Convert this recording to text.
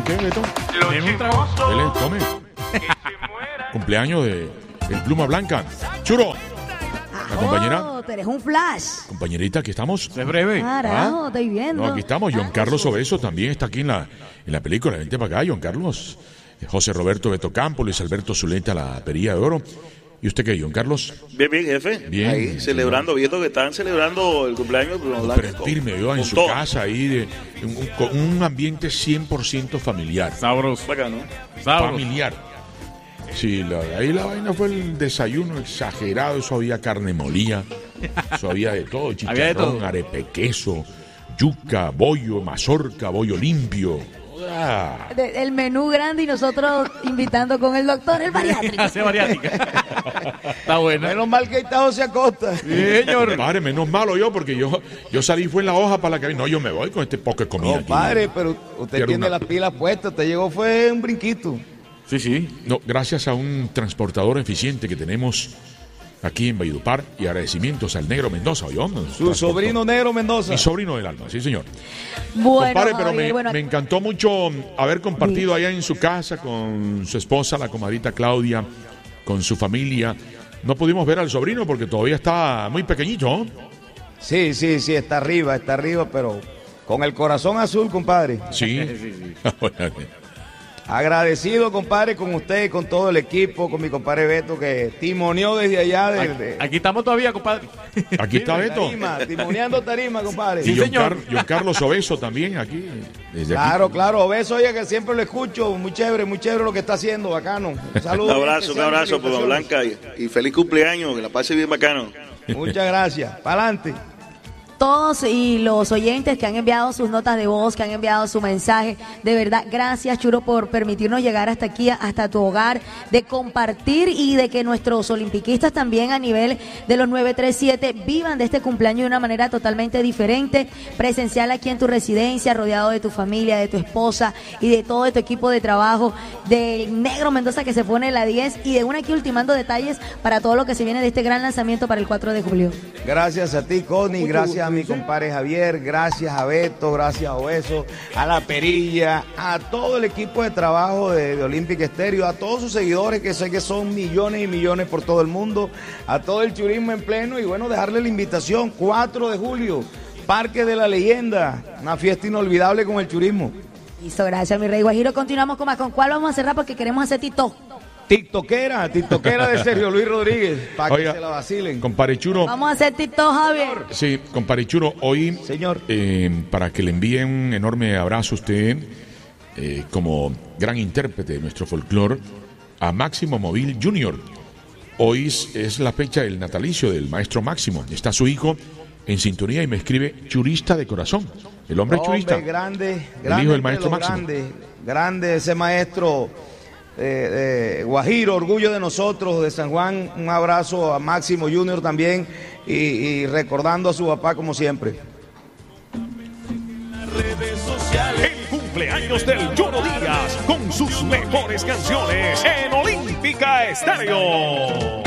qué, Beto? Él es, tome. Cumpleaños de el Pluma Blanca. Churo. La compañera. Tú eres un flash. Compañerita, aquí estamos. Es breve. Carajo, estoy viendo. No, aquí estamos. John Carlos Obeso también está aquí en la película. Vente para acá, John Carlos. José Roberto Beto Campo, Luis Alberto Zuleta, la Perilla de Oro. ¿Y usted qué, John Carlos? Bien, jefe. Bien. Ahí celebrando, viendo que están celebrando el cumpleaños de Bruno Pero firme, yo en su todo. casa ahí, con un ambiente 100% familiar. Sabroso. Bacano. Familiar. Sí, ahí la vaina fue el desayuno exagerado. Eso había carne molida, eso había de todo: Había de chicharrón, todo. arepe, queso, yuca, bollo, mazorca, bollo limpio. Ah, El menú grande y nosotros invitando con el doctor el bariátrico. Hace bariátrica. Está buena. Menos mal que ahí está José Acosta. Señor. Padre, menos malo yo, porque yo salí fue en la hoja para la cabina. No, yo me voy con este poco de comida. No, aquí. padre, pero usted Quiero tiene una- las pilas puestas. Usted llegó, fue un brinquito. Sí. No, gracias a un transportador eficiente que tenemos aquí en Valledupar, y agradecimientos al Negro Mendoza, ¿oyó? Su sobrino Negro Mendoza. Mi sobrino del alma, sí, señor. Bueno, Compadre, pero Javier, bueno, me encantó mucho haber compartido allá en su casa con su esposa, la comadrita Claudia, con su familia. No pudimos ver al sobrino porque todavía está muy pequeñito, ¿no? Sí, está arriba, pero con el corazón azul, compadre. Sí. Agradecido, compadre, con usted, con todo el equipo, con mi compadre Beto, que timoneó desde allá. Aquí estamos todavía, compadre. Aquí está Beto. Timoneando tarima, compadre. Y Sí, John, señor. John Carlos Obeso también aquí. Desde aquí. Claro, Beso, oye, que siempre lo escucho. Muy chévere lo que está haciendo, bacano. Un saludo. Un abrazo, Bruno Blanca, y feliz cumpleaños, que la pase bien bacano. Muchas gracias. Para adelante. todos y los oyentes que han enviado sus notas de voz, que han enviado su mensaje, de verdad, gracias, Churo, por permitirnos llegar hasta aquí, hasta tu hogar, de compartir y de que nuestros olimpiquistas también a nivel de los 937 vivan de este cumpleaños de una manera totalmente diferente, presencial aquí en tu residencia, rodeado de tu familia, de tu esposa y de todo tu equipo de trabajo, del Negro Mendoza que se pone la 10 y de una aquí ultimando detalles para todo lo que se viene de este gran lanzamiento para el 4 de julio. Gracias a ti, Connie, gracias a mi compadre Javier, gracias a Beto, gracias a Obeso, a la Perilla, a todo el equipo de trabajo de Olympic Stereo, a todos sus seguidores, que sé que son millones y millones por todo el mundo, a todo el churismo en pleno y bueno, dejarle la invitación, 4 de julio, Parque de la Leyenda, una fiesta inolvidable con el churismo. Listo, gracias, mi rey Guajiro. Continuamos con más. ¿Con cuál vamos a cerrar? Porque queremos hacer TikTok. TikTokera de Sergio Luis Rodríguez, para que Oiga, se la vacilen. Compadre Churo. Vamos a hacer TikTok, Javier. Sí, compadre Churo, hoy, Señor. Para que le envíe un enorme abrazo a usted, como gran intérprete de nuestro folclore, a Máximo Móvil Jr. Hoy es la fecha del natalicio del maestro Máximo. Está su hijo en sintonía y me escribe churista de corazón. El hombre es churista. Grande, el hijo del maestro Máximo. Grande ese maestro Guajiro, orgullo de nosotros, de San Juan. Un abrazo a Máximo Junior también y recordando a su papá como siempre. El cumpleaños del Choro Díaz con sus mejores canciones en Olímpica Estéreo.